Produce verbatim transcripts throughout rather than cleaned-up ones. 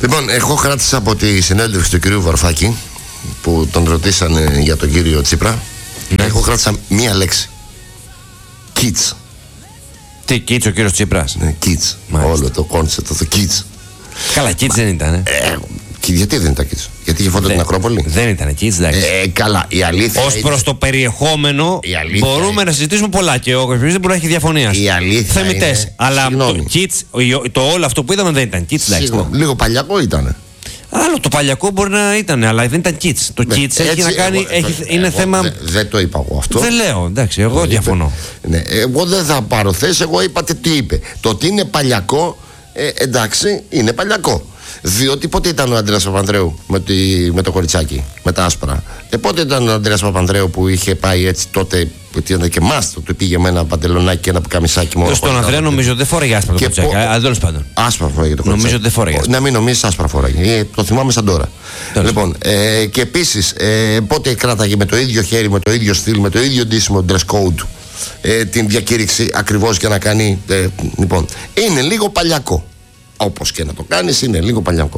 Λοιπόν, εγώ κράτησα από τη συνέντευξη του κυρίου Βαρουφάκη που τον ρωτήσανε για τον κύριο Τσίπρα. Ναι. Εγώ κράτησα μία λέξη. Kids. Τι kids ο κύριος Τσίπρας? Ναι, kids. Μάλιστα. Όλο το κόνσεπτ, το kids. Καλά, kids δεν ήταν. Ε. Ε, γιατί δεν ήταν kids? Γιατί είχε φото την Ακρόπολη? Δεν ήταν kids, εντάξει. Ε, καλά, η αλήθεια. Ως προς το περιεχόμενο μπορούμε είναι... να συζητήσουμε πολλά και ο Κοσμίδης δεν μπορεί να έχει διαφωνία. Η αλήθεια. Θεμιτές. Είναι... Αλλά Συγγνώμη. το kids, το όλο αυτό που είδαμε δεν ήταν kids, εντάξει. Λίγο παλιακό ήταν. Άλλο το παλιακό μπορεί να ήταν, αλλά δεν ήταν kids. Το ναι, kids έτσι, έχει να κάνει. Εγώ, έχει, το, είναι εγώ, θέμα. Δεν δε το είπα εγώ αυτό. Δεν λέω, εντάξει, εγώ το διαφωνώ. Είπε, ναι, εγώ δεν θα πάρω θέση, εγώ είπατε τι είπε. Το ότι είναι παλιακό, ε, εντάξει, είναι παλιακό. Διότι πότε ήταν ο Αντρέας Παπανδρέου με, τη, με το κοριτσάκι, με τα άσπρα? Ε, πότε ήταν ο Αντρέας Παπανδρέου που είχε πάει έτσι τότε, που ήταν και μάστο, του πήγε με ένα παντελονάκι και ένα καμισάκι μόνο? Στον Ανδρέα νομίζω δεν φόρεγε άσπρα το κοριτσάκι, πο... αλλά τέλος πάντων. Άσπρα φόρεγε το κοριτσάκι. Νομίζω δεν φόρεγε. Να μην νομίζεις άσπρα φόρεγε. Ε, το θυμάμαι σαν τώρα. Τέλος. Λοιπόν, ε, και επίσης, ε, πότε κράταγε με το ίδιο χέρι, με το ίδιο στυλ, με το ίδιο ντύσιμο dress code ε, την διακήρυξη ακριβώς για να κάνει. Ε, λοιπόν, είναι λίγο παλιακό. Όπως και να το κάνεις, είναι λίγο παλιακό.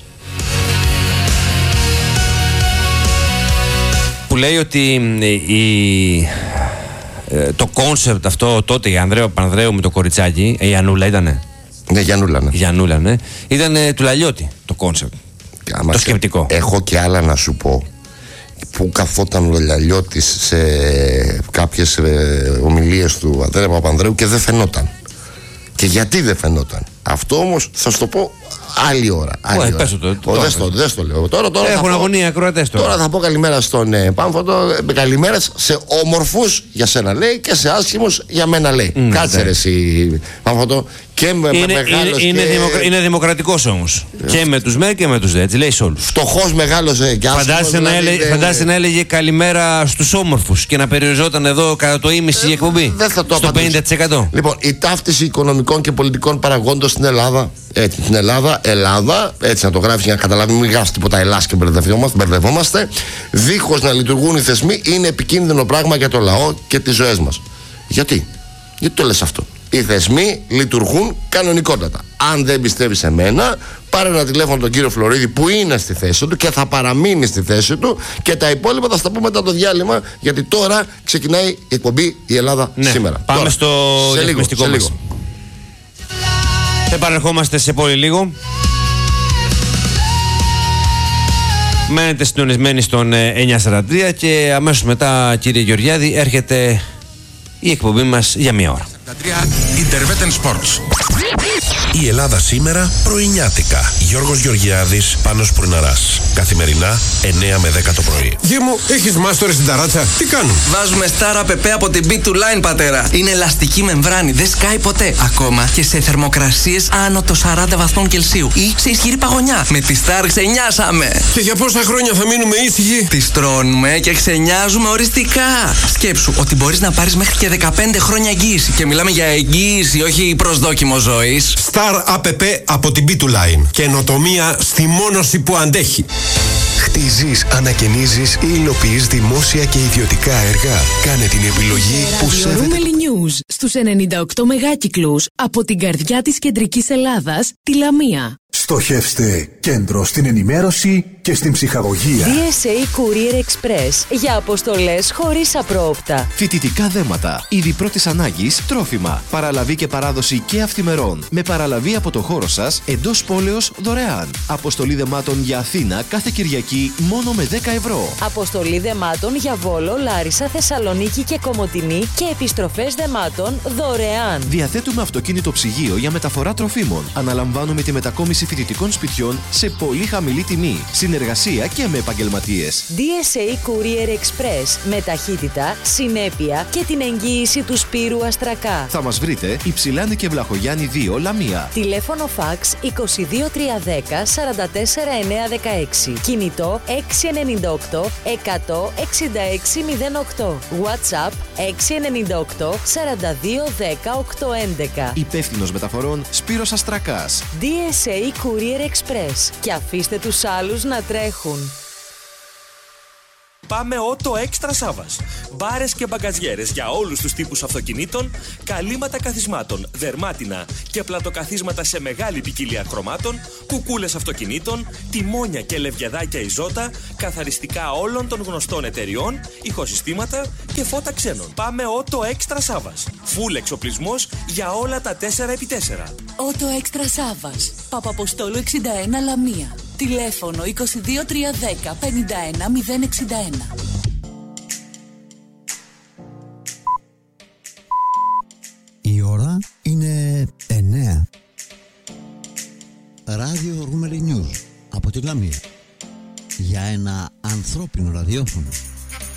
Που λέει ότι η, το κόνσεπτ αυτό τότε η Ανδρέα Παπανδρέου με το κοριτσάκι, η Γιαννούλα ήτανε. Ναι, Γιαννούλα, ναι. Γιαννούλα, ναι. Ήταν του Λαλιώτη το κόνσεπτ. Το σκεπτικό. Έχω και άλλα να σου πω. Που καθόταν ο Λαλιώτης σε κάποιες ε, ομιλίες του Ανδρέα Παπανδρέου και δεν φαινόταν. Και γιατί δεν φαινόταν? Αυτό όμως θα σου το πω άλλη ώρα. Άλλη Ω, ώρα. Πες το, το, δεν το, δε το λέω. Τώρα, τώρα έχουν αγωνία ακροατές τώρα. Τώρα θα πω καλημέρα στον ε, Πάμφωτο. Ε, καλημέρας σε όμορφους για σένα λέει και σε άσχημους για μένα λέει. Mm, Κάτσε ρε εσύ Πάμφωτο. Και με είναι, μεγάλος είναι, και... είναι, δημοκρα... είναι δημοκρατικός όμως. Yeah. Και με τους μεν και με τους δε. Έτσι λέει σε όλους. Φτωχός μεγάλος ε, και άσχημος. Φαντάζεσαι να, έλεγε, δεν... φαντάζεσαι να έλεγε καλημέρα στους όμορφους και να περιοριζόταν εδώ κατά το ίμιση η εκπομπή. Δεν θα το στο πενήντα τοις εκατό. Λοιπόν, η ταύτιση οικονομικών και πολιτικών παραγόντων στην Ελλάδα. Έτσι, στην Ελλάδα, Ελλάδα, έτσι να το γράφει για να καταλάβει, μην γράφει τίποτα Ελλάς και μπερδευόμαστε. Δίχως να λειτουργούν οι θεσμοί, είναι επικίνδυνο πράγμα για το λαό και τις ζωές μας. Γιατί, γιατί το λες αυτό? Οι θεσμοί λειτουργούν κανονικότατα. Αν δεν πιστεύεις σε μένα, πάρε ένα τηλέφωνο τον κύριο Φλωρίδη που είναι στη θέση του και θα παραμείνει στη θέση του, και τα υπόλοιπα θα στα πούμε μετά το διάλειμμα, γιατί τώρα ξεκινάει η εκπομπή Η Ελλάδα ναι, σήμερα. Πάμε τώρα, στο διαφημιστικό μας. Επανερχόμαστε σε πολύ λίγο. Μένετε συντονισμένοι στον εννιακόσια σαράντα τρία και αμέσως μετά, κύριε Γεωργιάδη, έρχεται η εκπομπή μας για μία ώρα. Interveten Sports. Η Ελλάδα σήμερα πρωινιάτικα. Γιώργος Γεωργιάδης, Πάνος Πουρναράς. Καθημερινά εννιά με δέκα το πρωί. Γε μου, έχεις μάστορες στην ταράτσα? Τι κάνουν? Βάζουμε Star ΑΠΠ από την μπι του Line, πατέρα. Είναι ελαστική μεμβράνη, δεν σκάει ποτέ. Ακόμα και σε θερμοκρασίες άνω των σαράντα βαθμών Κελσίου ή σε ισχυρή παγωνιά. Με τη Star ξενιάσαμε. Και για πόσα χρόνια θα μείνουμε ήσυχοι? Τις τρώνουμε και ξενιάζουμε οριστικά. Σκέψου ότι μπορείς να πάρεις μέχρι και δεκαπέντε χρόνια εγγύηση. Και μιλάμε για εγγύηση, όχι προσδόκιμο ζωής. Star ΑΠΠ από την μπι του Line. Καινοτομία στη μόνωση που αντέχει. Χτίζεις, ανακαινίζεις ή υλοποιείς δημόσια και ιδιωτικά έργα? Κάνε την επιλογή που σέβεται. Ρούμελι News στους ενενήντα οκτώ μεγάκυκλους από την καρδιά της κεντρικής Ελλάδας, τη Λαμία. Στοχεύστε κέντρο στην ενημέρωση και στην ψυχαγωγία. ντι ες έι Courier Express για αποστολές χωρίς απρόοπτα. Φοιτητικά δέματα, είδη πρώτης ανάγκης, τρόφιμα, παραλαβή και παράδοση και αυθημερών. Με παραλαβή από το χώρο σας, εντός πόλεως δωρεάν. Αποστολή δεμάτων για Αθήνα κάθε Κυριακή μόνο με δέκα ευρώ. Αποστολή δεμάτων για Βόλο, Λάρισα, Θεσσαλονίκη και Κομοτηνή και επιστροφές δεμάτων δωρεάν. Διαθέτουμε αυτοκίνητο ψυγείο για μεταφορά τροφίμων. Αναλαμβάνουμε τη μετακόμιση φοιτητικών σπιτιών σε πολύ χαμηλή τιμή. Συνεργασία και με επαγγελματίες. ντι ες έι Courier Express με ταχύτητα, συνέπεια και την εγγύηση του Σπύρου Αστρακά. Θα μας βρείτε Υψηλάνη και Βλαχογιάννη δύο, Λαμία. Τηλέφωνο φαξ είκοσι δύο τριακόσια δέκα σαράντα τέσσερα εννιακόσια δεκαέξι. Κινητό έξι εννιά οκτώ εκατό εξήντα έξι μηδέν οκτώ. WhatsApp έξι εννιά οκτώ σαράντα δύο δέκα οκτακόσια έντεκα. Υπεύθυνος μεταφορών Σπύρος Αστρακάς. ντι ες έι Courier. Courier Express. Και αφήστε τους άλλους να τρέχουν. Η πέφτυνος μεταφορών Σπύρος Αστρακάς. ντι ες έι Courier Express. Και αφήστε τους άλλους να τρέχουν. ντι ες έι Courier Express. Και αφήστε τους άλλους να τρέχουν. Και αφήστε τους άλλους να τρέχουν. ντι ες έι Courier Express. Και αφήστε τους άλλους να τρέχουν. ντι ες έι Courier Express. Πάμε Auto Extra Savas. Μπάρες και μπαγκαζιέρες για όλους τους τύπους αυτοκινήτων, καλύματα καθισμάτων, δερμάτινα και πλατοκαθίσματα σε μεγάλη ποικιλία χρωμάτων, κουκούλες αυτοκινήτων, τιμόνια και λευκεδάκια Ιζότα, καθαριστικά όλων των γνωστών εταιριών, ηχοσυστήματα και φώτα ξένων. Πάμε Auto Extra Savas. Φουλ εξοπλισμός για όλα τα τέσσερα επί τέσσερα. Auto Extra Savas. Παπαποστόλου εξήντα ένα Λαμία. Τηλέφωνο είκοσι δύο τριακόσια δέκα πενήντα ένα μηδέν εξήντα ένα. Η ώρα είναι εννέα. Ράδιο Ρούμελι News από τη Λαμία. Για ένα ανθρώπινο ραδιόφωνο.